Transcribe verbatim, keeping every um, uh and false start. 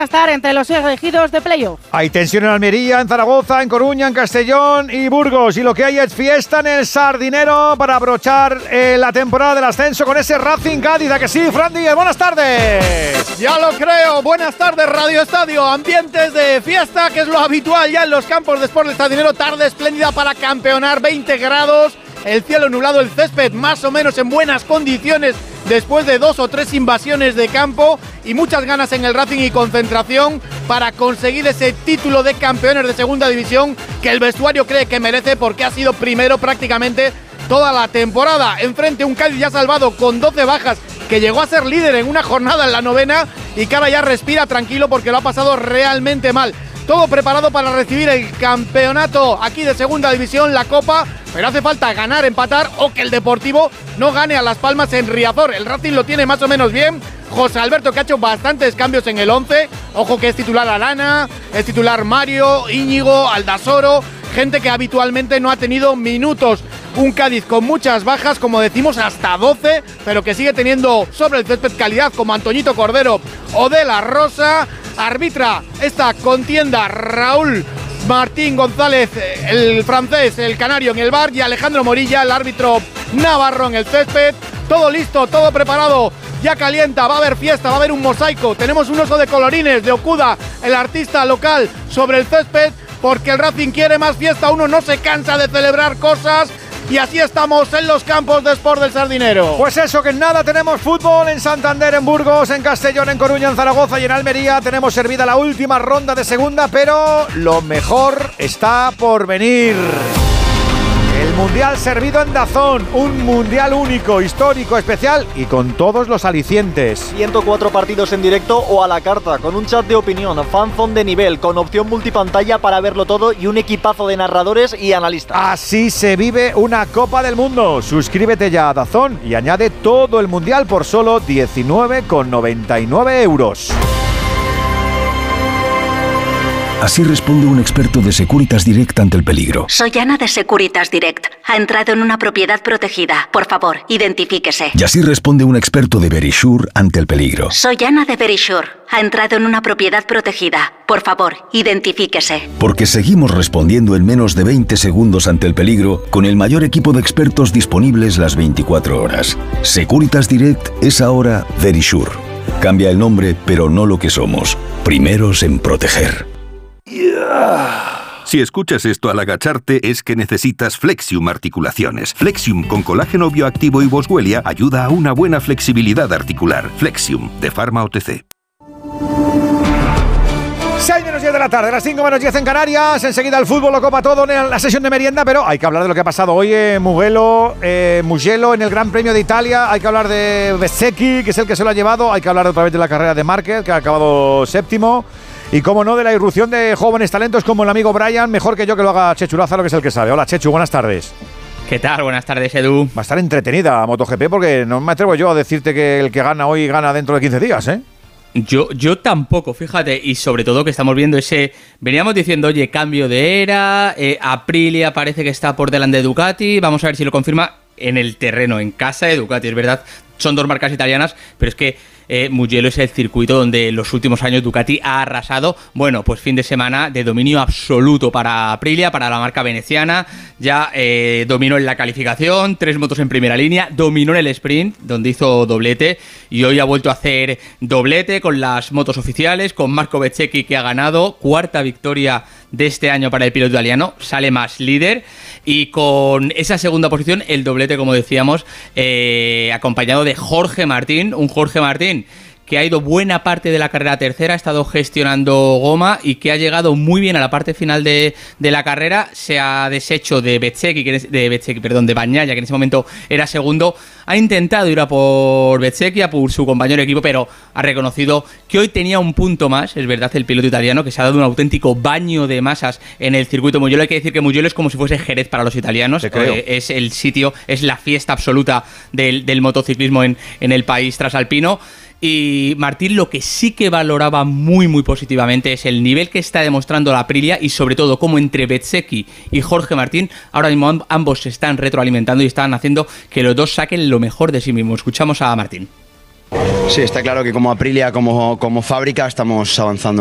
estar entre los elegidos de playoff. Hay tensión en Almería, en Zaragoza, en Coruña, en Castellón y Burgos. Y lo que hay es fiesta en el Sardinero para abrochar eh, la temporada del ascenso con ese Racing Cádiz. ¿A que sí, Fran Díez? Buenas tardes. Ya lo creo. Buenas tardes, Radio Estadio. Ambientes de fiesta, que es lo habitual ya en los campos de Sport del Sardinero. Tarde espléndida para campeonar, veinte grados. El cielo nublado, el césped más o menos en buenas condiciones después de dos o tres invasiones de campo y muchas ganas en el Racing y concentración para conseguir ese título de campeones de segunda división que el vestuario cree que merece porque ha sido primero prácticamente toda la temporada. Enfrente un Cádiz ya salvado con doce bajas que llegó a ser líder en una jornada en la novena y que ahora ya respira tranquilo porque lo ha pasado realmente mal. Todo preparado para recibir el campeonato aquí de segunda división, la Copa, pero hace falta ganar, empatar o que el Deportivo no gane a Las Palmas en Riazor. El Racing lo tiene más o menos bien. José Alberto, que ha hecho bastantes cambios en el once. Ojo que es titular Arana, es titular Mario, Íñigo, Aldasoro, gente que habitualmente no ha tenido minutos. Un Cádiz con muchas bajas, como decimos, hasta doce, pero que sigue teniendo sobre el césped calidad como Antoñito Cordero o De La Rosa. Arbitra esta contienda Raúl Martín González, el francés, el canario en el bar, y Alejandro Morilla, el árbitro navarro en el césped. Todo listo, todo preparado, ya calienta, va a haber fiesta, va a haber un mosaico. Tenemos un oso de colorines de Okuda, el artista local, sobre el césped, porque el Racing quiere más fiesta, uno no se cansa de celebrar cosas. Y así estamos en los campos de Sport del Sardinero. Pues eso, que en nada tenemos fútbol en Santander, en Burgos, en Castellón, en Coruña, en Zaragoza y en Almería. Tenemos servida la última ronda de segunda, pero lo mejor está por venir. El Mundial servido en Dazón, un Mundial único, histórico, especial y con todos los alicientes. ciento cuatro partidos en directo o a la carta, con un chat de opinión, fanzone de nivel, con opción multipantalla para verlo todo y un equipazo de narradores y analistas. Así se vive una Copa del Mundo. Suscríbete ya a Dazón y añade todo el Mundial por solo diecinueve con noventa y nueve euros. Así responde un experto de Securitas Direct ante el peligro. Soy Ana de Securitas Direct. Ha entrado en una propiedad protegida. Por favor, identifíquese. Y así responde un experto de Verisure ante el peligro. Soy Ana de Verisure. Ha entrado en una propiedad protegida. Por favor, identifíquese. Porque seguimos respondiendo en menos de veinte segundos ante el peligro con el mayor equipo de expertos disponibles las veinticuatro horas. Securitas Direct es ahora Verisure. Cambia el nombre, pero no lo que somos. Primeros en proteger. Si escuchas esto al agacharte es que necesitas Flexium Articulaciones. Flexium con colágeno bioactivo y boswellia ayuda a una buena flexibilidad articular. Flexium, de Pharma O T C. seis menos diez de la tarde, las cinco menos diez en Canarias. Enseguida el fútbol lo copa todo en la sesión de merienda, pero hay que hablar de lo que ha pasado hoy en Mugello, eh, Mugello en el Gran Premio de Italia. Hay que hablar de Bezzecchi, que es el que se lo ha llevado. Hay que hablar otra vez de la carrera de Márquez, que ha acabado séptimo. Y cómo no, de la irrupción de jóvenes talentos como el amigo Brian, mejor que yo que lo haga Chechu Lázaro, que es el que sabe. Hola Chechu, buenas tardes. ¿Qué tal? Buenas tardes, Edu. Va a estar entretenida MotoGP porque no me atrevo yo a decirte que el que gana hoy gana dentro de quince días, ¿eh? Yo, yo tampoco, fíjate, y sobre todo que estamos viendo ese... Veníamos diciendo, oye, cambio de era, eh, Aprilia parece que está por delante de Ducati, vamos a ver si lo confirma en el terreno, en casa de Ducati, es verdad, son dos marcas italianas, pero es que eh, Mugello es el circuito donde en los últimos años Ducati ha arrasado. Bueno, pues fin de semana de dominio absoluto para Aprilia, para la marca veneciana, ya eh, dominó en la calificación, tres motos en primera línea, dominó en el sprint, donde hizo doblete, y hoy ha vuelto a hacer doblete con las motos oficiales, con Marco Bezzecchi, que ha ganado, cuarta victoria de este año para el piloto italiano, sale más líder, y con esa segunda posición, el doblete, como decíamos, eh, acompañado de Jorge Martín, un Jorge Martín que ha ido buena parte de la carrera tercera, ha estado gestionando goma y que ha llegado muy bien a la parte final de, de la carrera. Se ha deshecho de Bezzecchi, que de Bezzecchi, perdón, de Bagnaia, que en ese momento era segundo. Ha intentado ir a por Bezzecchi, a por su compañero de equipo, pero ha reconocido que hoy tenía un punto más, es verdad, el piloto italiano, que se ha dado un auténtico baño de masas en el circuito Mugello. Hay que decir que Mugello es como si fuese Jerez para los italianos. Eh, es el sitio, es la fiesta absoluta del, del motociclismo en, en el país trasalpino. Y Martín lo que sí que valoraba muy muy positivamente es el nivel que está demostrando la Aprilia y sobre todo cómo entre Bezzecchi y Jorge Martín ahora mismo ambos se están retroalimentando y están haciendo que los dos saquen lo mejor de sí mismos. Escuchamos a Martín. Sí, está claro que como Aprilia, como, como fábrica, estamos avanzando